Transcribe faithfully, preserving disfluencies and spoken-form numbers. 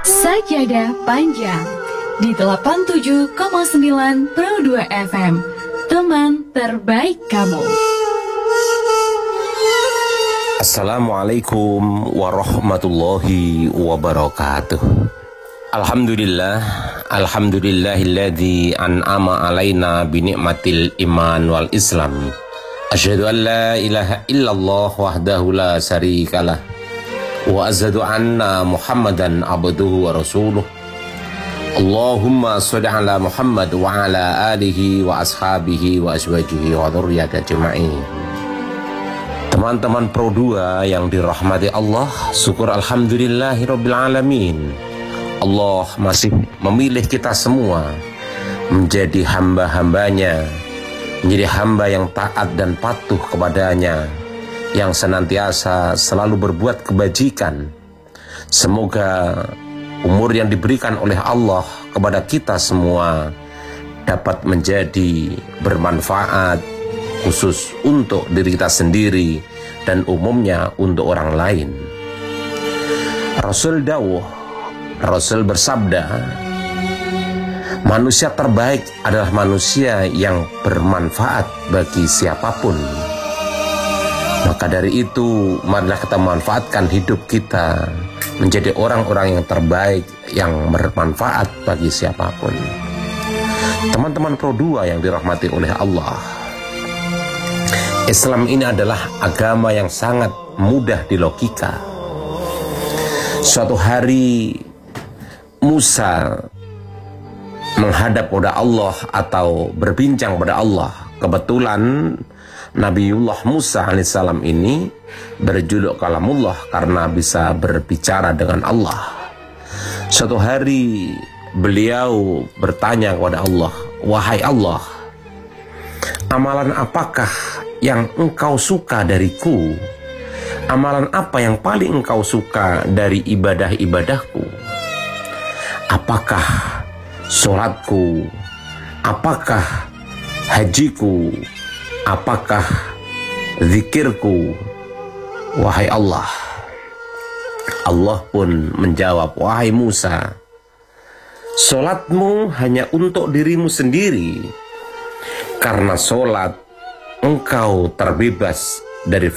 Sajadah Panjang di delapan puluh tujuh koma sembilan Pro dua F M, teman terbaik kamu. Assalamualaikum warahmatullahi wabarakatuh. Alhamdulillah, alhamdulillahilladzi an'ama alaina binikmatil iman wal islam. Asyhadu an la ilaha illallah wahdahu la syarikalah wa asyhadu anna Muhammadan abduhu wa rasuluh. Allahumma sholli ala Muhammad wa ala alihi wa ashabihi wa azwajihi wa dzurriyyati ajma'in. Teman-teman Pro dua yang dirahmati Allah, syukur alhamdulillahirabbil alamin. Allah masih memilih kita semua menjadi hamba-hambanya, menjadi hamba yang taat dan patuh kepadanya, yang senantiasa selalu berbuat kebajikan. Semoga umur yang diberikan oleh Allah kepada kita semua dapat menjadi bermanfaat, khusus untuk diri kita sendiri dan umumnya untuk orang lain. Rasul dawuh, Rasul bersabda, manusia terbaik adalah manusia yang bermanfaat bagi siapapun. Maka dari itu, marilah kita manfaatkan hidup kita menjadi orang-orang yang terbaik, yang bermanfaat bagi siapapun. Teman-teman Pro dua yang dirahmati oleh Allah, Islam ini adalah agama yang sangat mudah dilogika. Suatu hari Musa menghadap kepada Allah atau berbincang kepada Allah. Kebetulan Nabiullah Musa alaihissalam ini berjuluk Kalamullah karena bisa berbicara dengan Allah. Suatu hari beliau bertanya kepada Allah, wahai Allah, amalan apakah yang engkau suka dariku? Amalan apa yang paling engkau suka dari ibadah-ibadahku? Apakah sholatku? Apakah hajiku? Apakah zikirku? Wahai Allah. Allah pun menjawab, wahai Musa, sholatmu hanya untuk dirimu sendiri. Karena sholat engkau terbebas dari